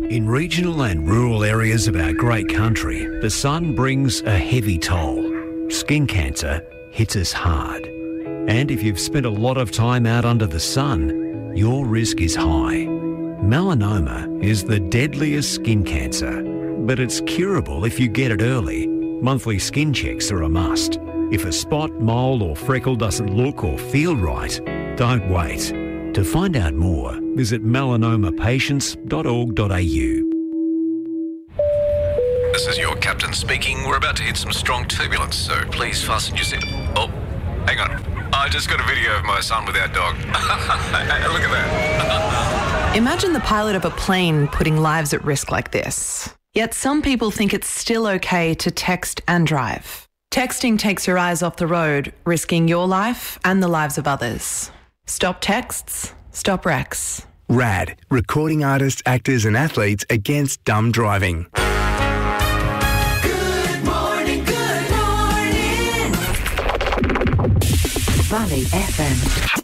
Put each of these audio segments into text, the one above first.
In regional and rural areas of our great country, the sun brings a heavy toll. Skin cancer hits us hard. And if you've spent a lot of time out under the sun, your risk is high. Melanoma is the deadliest skin cancer, but it's curable if you get it early. Monthly skin checks are a must. If a spot, mole or freckle doesn't look or feel right, don't wait. To find out more, visit melanomapatients.org.au. This is your captain speaking. We're about to hit some strong turbulence, so please fasten your seat. Oh, hang on. I just got a video of my son with our dog. Look at that. Imagine the pilot of a plane putting lives at risk like this. Yet some people think it's still okay to text and drive. Texting takes your eyes off the road, risking your life and the lives of others. Stop texts, stop wrecks. RAD, recording artists, actors and athletes against dumb driving. Good morning, good morning. Valley FM.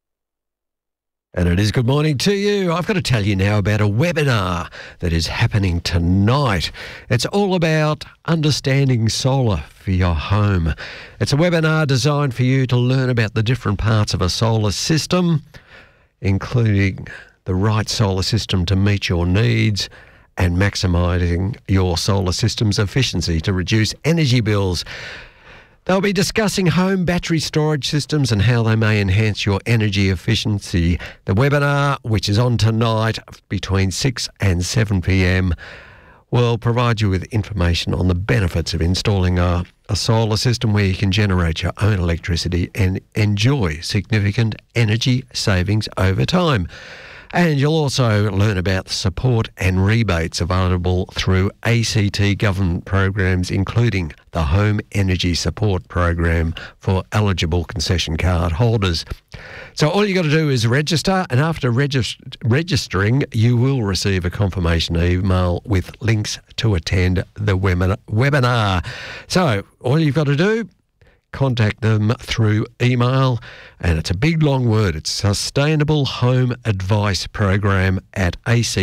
And it is good morning to you. I've got to tell you now about a webinar that is happening tonight. It's all about understanding solar for your home. It's a webinar designed for you to learn about the different parts of a solar system, including the right solar system to meet your needs and maximising your solar system's efficiency to reduce energy bills. They'll be discussing home battery storage systems and how they may enhance your energy efficiency. The webinar, which is on tonight between 6 and 7 p.m, will provide you with information on the benefits of installing a solar system where you can generate your own electricity and enjoy significant energy savings over time. And you'll also learn about the support and rebates available through ACT government programs, including the Home Energy Support Program for eligible concession card holders. So all you got to do is register, and after registering, you will receive a confirmation email with links to attend the webinar. So all you've got to do, contact them through email, and it's a big long word. It's Sustainable Home Advice Program at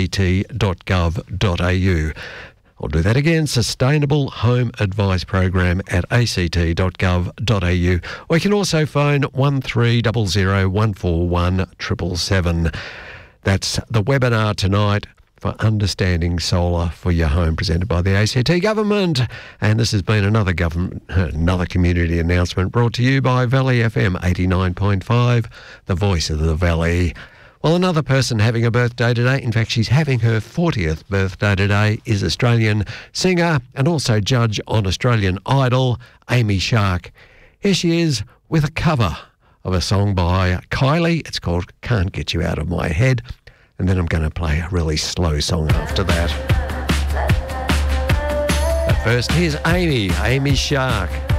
act.gov.au. I'll do that again, Sustainable Home Advice Program at act.gov.au. Or you can also phone 1300 141 777. That's the webinar tonight for Understanding Solar for Your Home, presented by the ACT Government. And this has been another community announcement brought to you by Valley FM 89.5, the voice of the Valley. Well, another person having a birthday today, in fact, she's having her 40th birthday today, is Australian singer and also judge on Australian Idol, Amy Shark. Here she is with a cover of a song by Kylie. It's called Can't Get You Out of My Head. And then I'm going to play a really slow song after that. But first, here's Amy Shark.